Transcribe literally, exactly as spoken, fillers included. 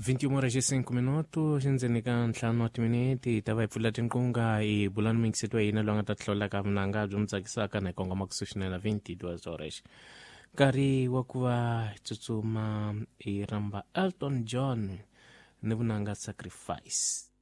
vinte e uma horas e cinco minutos, xindzeni ntlhanu wa timiniti ta va hi pfula tinqunga hi bulani mingisetwa hina loyi nga ta tihlola ka vunanga byo mi tsakisaka na hi kongoma ku swinene twenty-two horas nkarhi wa ku va hi tsutsuma hi rhamba Elton John ni vunanga Sacrifice.